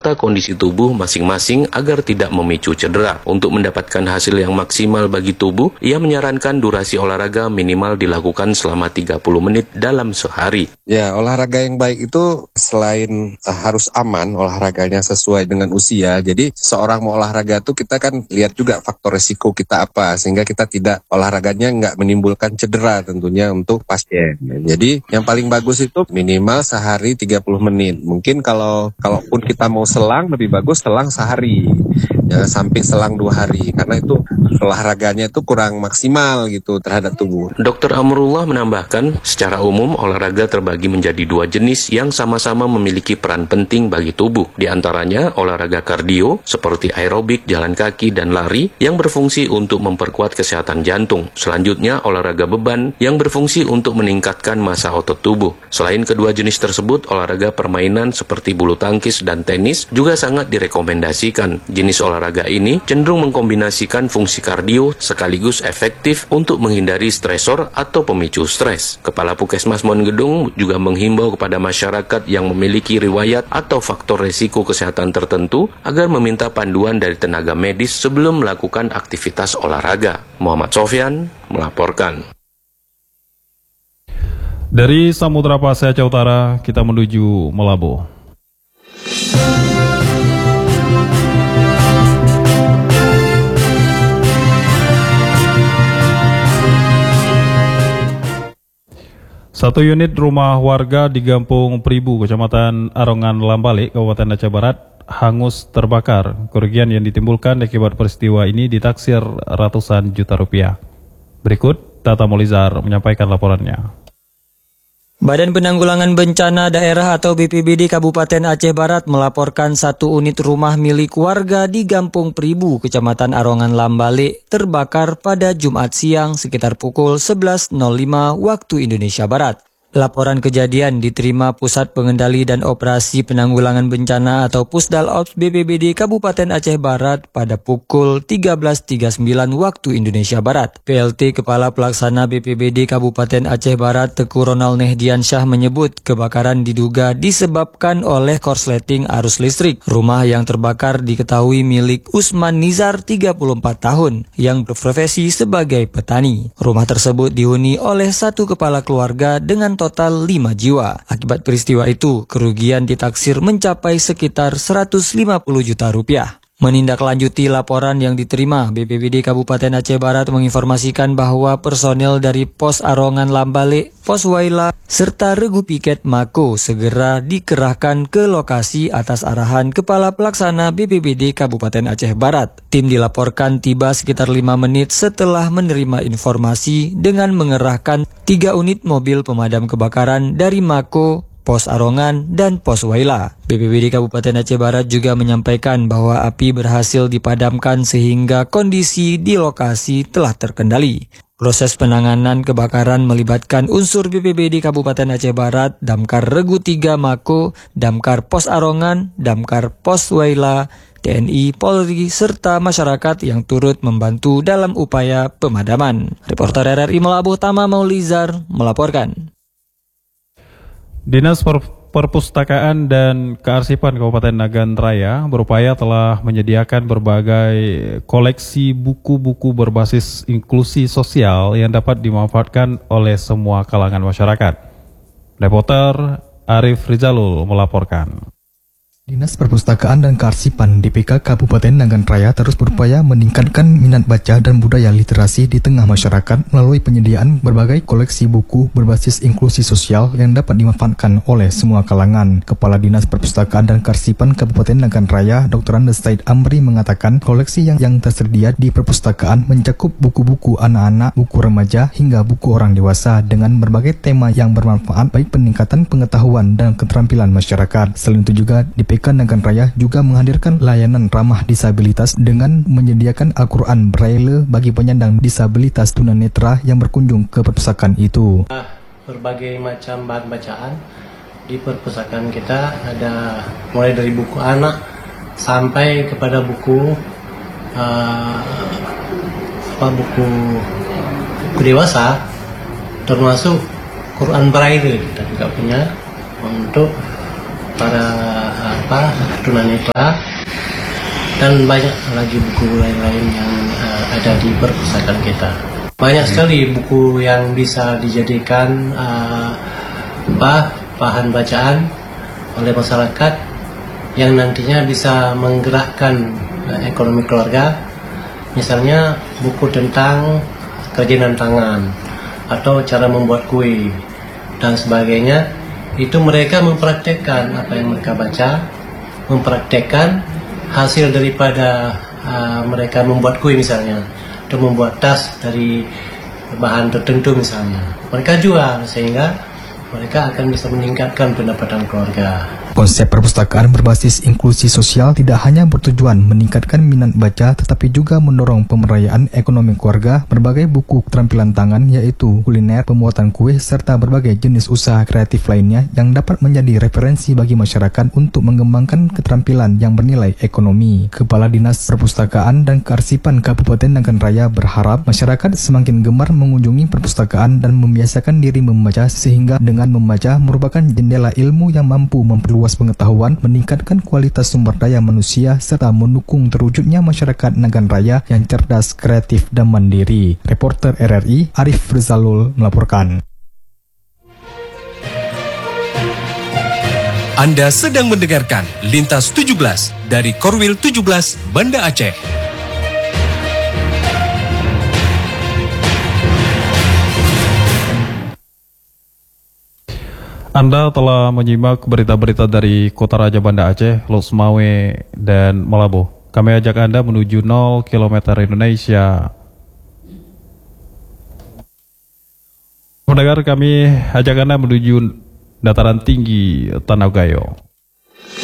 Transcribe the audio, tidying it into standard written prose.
serta kondisi tubuh masing-masing agar tidak memicu cedera. Untuk mendapatkan hasil yang maksimal bagi tubuh, ia menyarankan durasi olahraga minimal dilakukan selama 30 menit dalam sehari. Ya, olahraga yang baik itu selain harus aman, olahraganya sesuai dengan usia. Jadi seorang mau olahraga tuh kita kan lihat juga faktor resiko kita apa, sehingga kita tidak olahraganya nggak menimbulkan cedera tentunya untuk pasien. Jadi yang paling bagus itu minimal sehari 30 menit. Mungkin kalaupun kita mau selang, lebih bagus selang sehari. Jangan sampai selang 2 hari, karena itu olahraganya itu kurang maksimal gitu terhadap tubuh. Dr. Amrullah menambahkan, secara umum olahraga terbagi menjadi 2 jenis yang sama-sama memiliki peran penting bagi tubuh. Di antaranya olahraga kardio seperti aerobik, jalan kaki, dan lari yang berfungsi untuk memperkuat kesehatan jantung. Selanjutnya olahraga beban yang berfungsi untuk meningkatkan massa otot tubuh. Selain kedua jenis tersebut, olahraga permainan seperti bulu tangkis dan tenis juga sangat direkomendasikan. Jenis olahraga ini cenderung mengkombinasikan fungsi kardio sekaligus efektif untuk menghindari stresor atau pemicu stres. Kepala Puskesmas Monggedung juga menghimbau kepada masyarakat yang memiliki riwayat atau faktor resiko kesehatan tertentu agar meminta panduan dari tenaga medis sebelum melakukan aktivitas olahraga. Muhammad Sofyan melaporkan. Dari Samudra Pasai Aceh Utara, kita menuju Melambo. Satu unit rumah warga di Gampung Pribu, Kecamatan Arongan Lambale, Kabupaten Aceh Barat, hangus terbakar. Kerugian yang ditimbulkan akibat peristiwa ini ditaksir ratusan juta rupiah. Berikut, Tata Molizar menyampaikan laporannya. Badan Penanggulangan Bencana Daerah atau BPBD Kabupaten Aceh Barat melaporkan satu unit rumah milik warga di Gampung Pribu, Kecamatan Arongan Lambale, terbakar pada Jumat siang sekitar pukul 11.05 waktu Indonesia Barat. Laporan kejadian diterima Pusat Pengendali dan Operasi Penanggulangan Bencana atau Pusdal-Ops BPBD Kabupaten Aceh Barat pada pukul 13.39 waktu Indonesia Barat. PLT Kepala Pelaksana BPBD Kabupaten Aceh Barat Teku Ronald Nehdiansyah menyebut kebakaran diduga disebabkan oleh korsleting arus listrik. Rumah yang terbakar diketahui milik Usman Nizar 34 tahun yang berprofesi sebagai petani. Rumah tersebut dihuni oleh satu kepala keluarga dengan total 5 jiwa. Akibat peristiwa itu, kerugian ditaksir mencapai sekitar 150 juta rupiah. Menindaklanjuti laporan yang diterima, BPBD Kabupaten Aceh Barat menginformasikan bahwa personel dari Pos Arongan Lambale, Pos Waila, serta Regu Piket Mako segera dikerahkan ke lokasi atas arahan Kepala Pelaksana BPBD Kabupaten Aceh Barat. Tim dilaporkan tiba sekitar 5 menit setelah menerima informasi dengan mengerahkan 3 unit mobil pemadam kebakaran dari Mako, Pos Arongan, dan Pos Waila. BPBD Kabupaten Aceh Barat juga menyampaikan bahwa api berhasil dipadamkan sehingga kondisi di lokasi telah terkendali. Proses penanganan kebakaran melibatkan unsur BPBD Kabupaten Aceh Barat, Damkar Regu 3 Mako, Damkar Pos Arongan, Damkar Pos Waila, TNI, Polri, serta masyarakat yang turut membantu dalam upaya pemadaman. Reporter RRI Melambo Tama Maulizar melaporkan. Dinas Perpustakaan dan Kearsipan Kabupaten Nagan Raya berupaya telah menyediakan berbagai koleksi buku-buku berbasis inklusi sosial yang dapat dimanfaatkan oleh semua kalangan masyarakat. Reporter Arif Rizalul melaporkan. Dinas Perpustakaan dan Kearsipan DPK Kabupaten Nagan Raya terus berupaya meningkatkan minat baca dan budaya literasi di tengah masyarakat melalui penyediaan berbagai koleksi buku berbasis inklusi sosial yang dapat dimanfaatkan oleh semua kalangan. Kepala Dinas Perpustakaan dan Kearsipan Kabupaten Nagan Raya, Dr. Andes Said Amri mengatakan koleksi yang tersedia di perpustakaan mencakup buku-buku anak-anak, buku remaja, hingga buku orang dewasa dengan berbagai tema yang bermanfaat baik peningkatan pengetahuan dan keterampilan masyarakat. Selain itu juga DPK Nagan Raya juga menghadirkan layanan ramah disabilitas dengan menyediakan Al-Quran Braille bagi penyandang disabilitas tunanetra yang berkunjung ke perpustakaan itu. Berbagai macam bahan bacaan di perpustakaan kita ada mulai dari buku anak sampai kepada buku dewasa, termasuk Quran Braille kita juga punya untuk para tunanetra, dan banyak lagi buku lain-lain yang ada di perpustakaan kita. Banyak sekali buku yang bisa dijadikan bahan bacaan oleh masyarakat yang nantinya bisa menggerakkan ekonomi keluarga. Misalnya buku tentang kerajinan tangan atau cara membuat kue dan sebagainya. Itu mereka mempraktekkan apa yang mereka baca, mempraktekkan hasil daripada mereka membuat kue misalnya, atau membuat tas dari bahan tertentu misalnya. Mereka jual sehingga mereka akan bisa meningkatkan pendapatan keluarga. Konsep perpustakaan berbasis inklusi sosial tidak hanya bertujuan meningkatkan minat baca, tetapi juga mendorong pemberdayaan ekonomi keluarga. Berbagai buku keterampilan tangan, yaitu kuliner, pembuatan kue, serta berbagai jenis usaha kreatif lainnya yang dapat menjadi referensi bagi masyarakat untuk mengembangkan keterampilan yang bernilai ekonomi. Kepala Dinas Perpustakaan dan Kearsipan Kabupaten Nagan Raya berharap masyarakat semakin gemar mengunjungi perpustakaan dan membiasakan diri membaca, sehingga dengan membaca merupakan jendela ilmu yang mampu memperluas pengetahuan, meningkatkan kualitas sumber daya manusia, serta mendukung terwujudnya masyarakat Nagan Raya yang cerdas, kreatif, dan mandiri. Reporter RRI Arif Rizalul melaporkan. Anda sedang mendengarkan Lintas 17 dari Korwil 17 Banda Aceh. Anda telah menyimak berita-berita dari Kota Raja Banda Aceh, Losmawe, dan Malabo. Kami ajak Anda menuju 0 km Indonesia. Pendengar, kami ajak Anda menuju dataran tinggi Tanah Gayo.